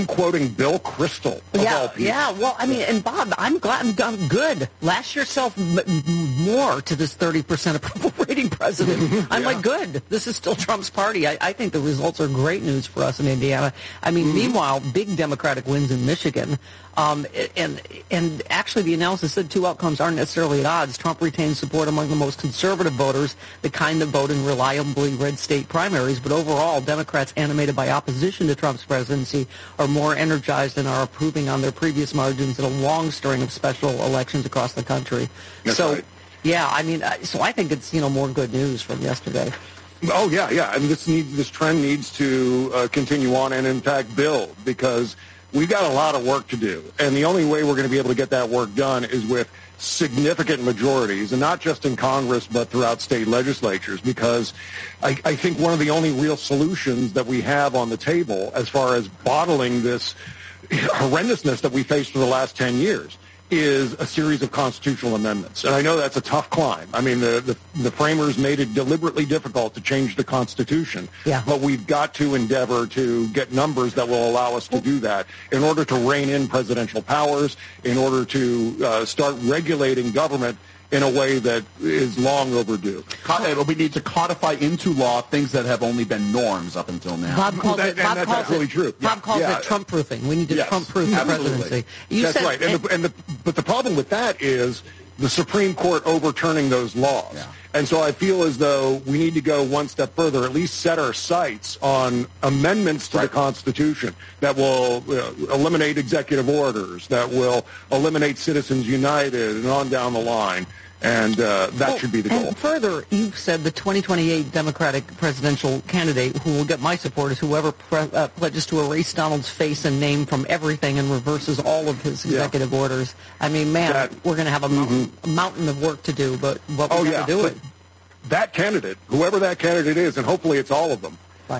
quoting Bill Kristol. Yeah. Well, I mean, and Bob, I'm glad I'm good. Last yourself more to this 30% approval rating president. I'm like, good. This is still Trump's party. I think the results are great news for us in Indiana. I mean, meanwhile, big Democratic wins in Michigan. And actually, the analysis said two outcomes aren't necessarily at odds. Trump retains support among the most conservative voters, the kind that vote in reliably red state primaries. But overall, Democrats animated by opposition to Trump's presidency are more energized and are improving on their previous margins in a long string of special elections across the country. That's right. Yeah, I mean, so I think it's, more good news from yesterday. Oh, yeah. And this trend needs to continue on and, in fact, build, because we've got a lot of work to do. And the only way we're going to be able to get that work done is with significant majorities, and not just in Congress, but throughout state legislatures, because I think one of the only real solutions that we have on the table as far as bottling this horrendousness that we faced for the last 10 years is a series of constitutional amendments. And I know that's a tough climb. I mean, the framers made it deliberately difficult to change the Constitution. Yeah. But we've got to endeavor to get numbers that will allow us to do that in order to rein in presidential powers, in order to start regulating government in a way that is long overdue. We need to codify into law things that have only been norms up until now. Bob calls it Trump-proofing. We need to Trump-proof the presidency. That's right. But the problem with that is the Supreme Court overturning those laws. Yeah. And so I feel as though we need to go one step further, at least set our sights on amendments to the Constitution that will eliminate executive orders, that will eliminate Citizens United, and on down the line. And that should be the goal. And further, you said the 2028 Democratic presidential candidate who will get my support is whoever pledges to erase Donald's face and name from everything and reverses all of his executive orders. I mean, man, we're going to have a mountain of work to do, but we have to do it. That candidate, whoever that candidate is, and hopefully it's all of them,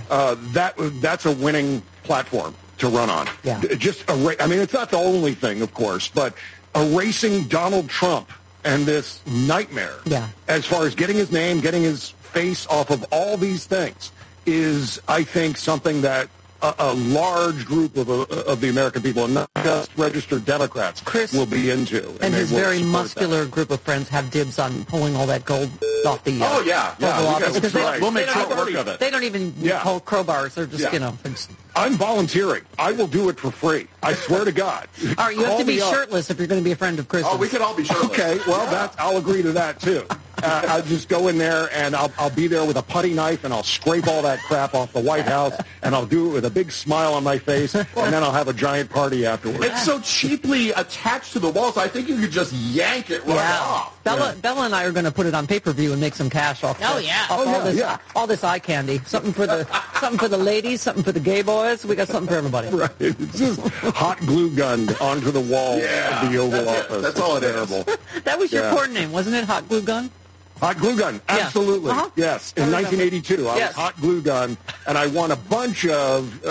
that's a winning platform to run on. Yeah. I mean, it's not the only thing, of course, but erasing Donald Trump and this nightmare, as far as getting his name, getting his face off of all these things, is, I think, something that a large group of the American people, and not just registered Democrats, will be into. And his very muscular group of friends have dibs on pulling all that gold off the Oval Office. Because we'll make short work of it. They don't even hold crowbars. They're just, I'm volunteering. I will do it for free. I swear to God. All right, you have to be shirtless if you're going to be a friend of Chris's. Oh, we can all be shirtless. Okay, well, I'll agree to that, too. I'll just go in there, and I'll be there with a putty knife, and I'll scrape all that crap off the White House, and I'll do it with a big smile on my face, and then I'll have a giant party afterwards. It's so cheaply attached to the walls, I think you could just yank it off. Bella and I are going to put it on pay-per-view and make some cash off all this eye candy. Something for the ladies, something for the gay boys. We got something for everybody. Right. It's just hot glue gunned onto the wall of the Oval Office. That's all it is. That was your porn name, wasn't it? Hot Glue Gun? Hot Glue Gun, absolutely. Yes, in 1982, I was Hot Glue Gun, and I won a bunch of,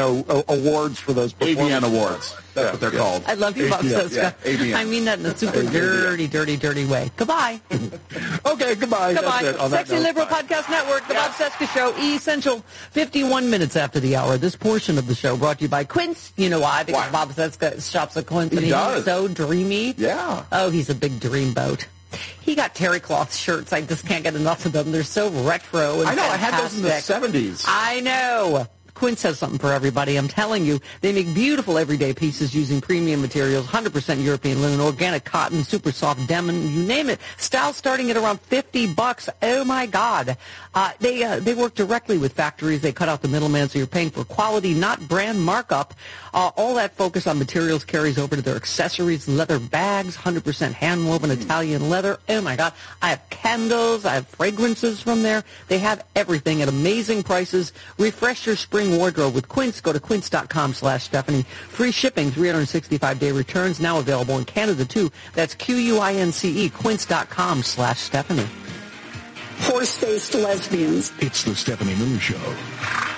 awards for those performances. AVN Awards. That's what they're called. I love you, Bob Cesca. AVN. I mean that in a super dirty way. Goodbye. Okay, goodbye. Goodbye. Sexy Liberal Podcast Network, The Bob Cesca Show, Essential, 51 minutes after the hour. This portion of the show brought to you by Quince. You know why? Because Bob Cesca shops at Quince, and he's so dreamy. Yeah. Oh, he's a big dreamboat. He got terry cloth shirts. I just can't get enough of them. They're so retro and I know. fantastic. I had those in the 70s. I know. Quince has something for everybody. I'm telling you, they make beautiful everyday pieces using premium materials, 100% European linen, organic cotton, super soft denim, you name it. Styles starting at around $50. Oh my God! They work directly with factories. They cut out the middleman, so you're paying for quality, not brand markup. All that focus on materials carries over to their accessories, leather bags, 100% hand-woven Italian leather. Oh my God! I have candles. I have fragrances from there. They have everything at amazing prices. Refresh your spring wardrobe with Quince. Go to quince.com/Stephanie. Free shipping, 365-day returns, now available in Canada too. That's QUINCE, quince.com/Stephanie. Horse-faced lesbians. It's the Stephanie Miller Show.